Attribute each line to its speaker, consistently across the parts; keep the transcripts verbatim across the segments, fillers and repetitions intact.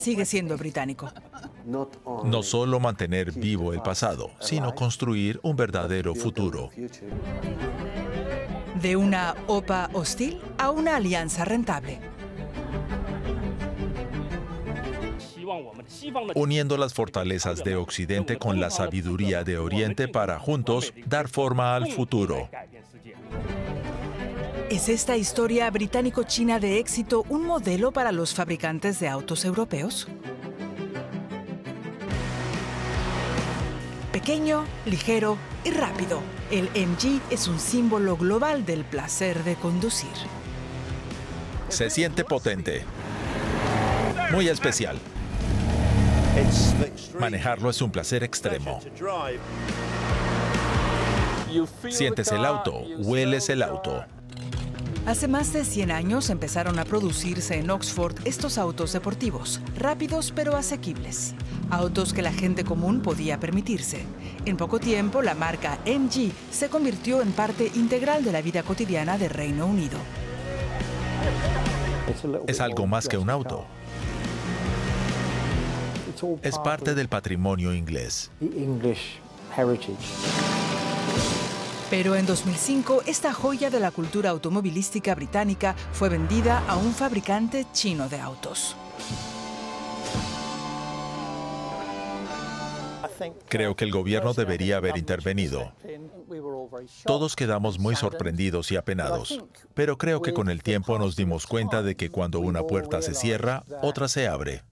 Speaker 1: sigue siendo británico.
Speaker 2: No solo mantener vivo el pasado, sino construir un verdadero futuro.
Speaker 1: De una O P A hostil a una alianza rentable.
Speaker 2: Uniendo las fortalezas de Occidente con la sabiduría de Oriente para juntos dar forma al futuro.
Speaker 1: ¿Es esta historia británico-china de éxito un modelo para los fabricantes de autos europeos? Pequeño, ligero y rápido, el M G es un símbolo global del placer de conducir.
Speaker 2: Se siente potente, muy especial. Manejarlo es un placer extremo. Sientes el auto, hueles el auto.
Speaker 1: Hace más de cien años empezaron a producirse en Oxford estos autos deportivos, rápidos pero asequibles. Autos que la gente común podía permitirse. En poco tiempo, la marca M G se convirtió en parte integral de la vida cotidiana del Reino Unido.
Speaker 2: Es algo más que un auto. Es parte del patrimonio inglés.
Speaker 1: Pero en dos mil cinco, esta joya de la cultura automovilística británica fue vendida a un fabricante chino de autos.
Speaker 2: Creo que el gobierno debería haber intervenido. Todos quedamos muy sorprendidos y apenados, pero creo que con el tiempo nos dimos cuenta de que cuando una puerta se cierra, otra se abre.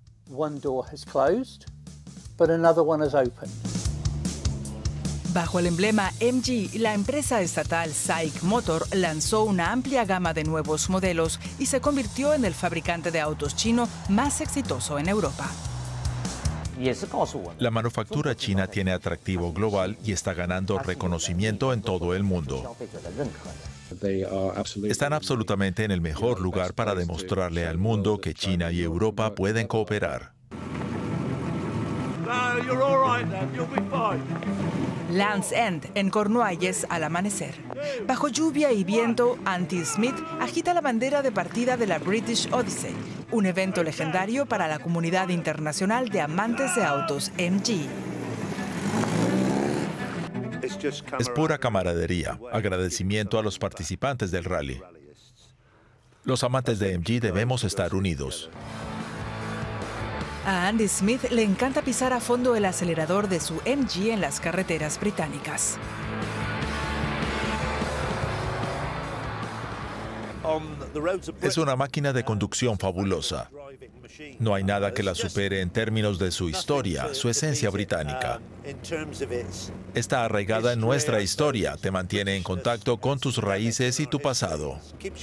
Speaker 1: Bajo el emblema M G, la empresa estatal SAIC Motor lanzó una amplia gama de nuevos modelos y se convirtió en el fabricante de autos chino más exitoso en Europa.
Speaker 2: La manufactura china tiene atractivo global y está ganando reconocimiento en todo el mundo. Están absolutamente en el mejor lugar para demostrarle al mundo que China y Europa pueden cooperar.
Speaker 1: Land's End, en Cornualles, al amanecer. Bajo lluvia y viento, Andy Smith agita la bandera de partida de la British Odyssey, un evento legendario para la comunidad internacional de amantes de autos M G.
Speaker 2: Es pura camaradería, agradecimiento a los participantes del rally. Los amantes de M G debemos estar unidos.
Speaker 1: A Andy Smith le encanta pisar a fondo el acelerador de su M G en las carreteras británicas.
Speaker 2: Es una máquina de conducción fabulosa. No hay nada que la supere en términos de su historia, su esencia británica. Está arraigada en nuestra historia, te mantiene en contacto con tus raíces y tu pasado.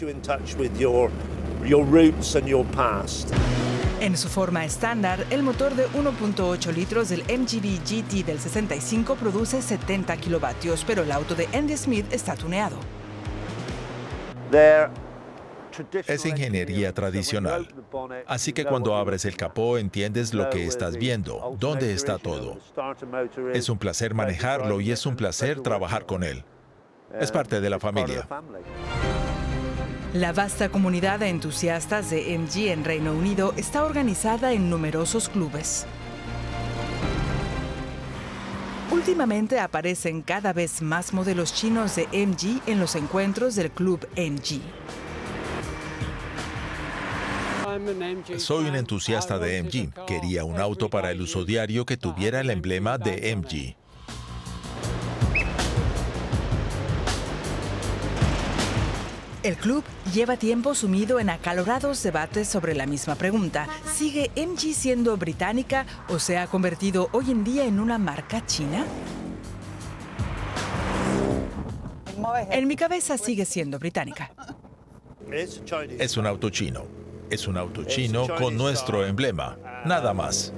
Speaker 1: En su forma estándar, el motor de uno punto ocho litros del M G B G T del sesenta y cinco produce setenta kilovatios, pero el auto de Andy Smith está tuneado.
Speaker 2: Es ingeniería tradicional. Así que cuando abres el capó entiendes lo que estás viendo, dónde está todo. Es un placer manejarlo y es un placer trabajar con él. Es parte de la familia.
Speaker 1: La vasta comunidad de entusiastas de M G en Reino Unido está organizada en numerosos clubes. Últimamente aparecen cada vez más modelos chinos de M G en los encuentros del Club M G.
Speaker 2: Soy un entusiasta de M G. Quería un auto para el uso diario que tuviera el emblema de M G.
Speaker 1: El club lleva tiempo sumido en acalorados debates sobre la misma pregunta. ¿Sigue M G siendo británica o se ha convertido hoy en día en una marca china? En mi cabeza sigue siendo británica.
Speaker 2: Es un auto chino. Es un auto chino con nuestro emblema. Nada más.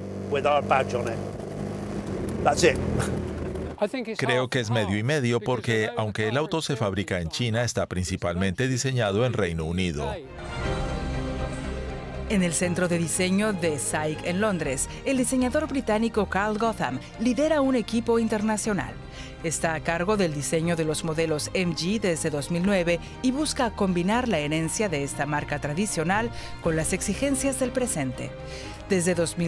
Speaker 2: Creo que es medio y medio porque, aunque el auto se fabrica en China, está principalmente diseñado en Reino Unido.
Speaker 1: En el centro de diseño de S A I C en Londres, el diseñador británico Carl Gotham lidera un equipo internacional. Está a cargo del diseño de los modelos M G desde dos mil nueve y busca combinar la herencia de esta marca tradicional con las exigencias del presente. Desde dos mil